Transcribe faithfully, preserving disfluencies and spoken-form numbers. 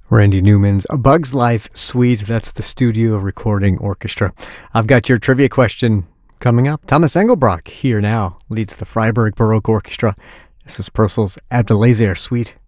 Randy Newman's A Bug's Life Suite. That's the studio recording orchestra. I've got your trivia question coming up. Thomas Engelbrock here now leads the Freiburg Baroque Orchestra. This is Purcell's Adelaide Suite.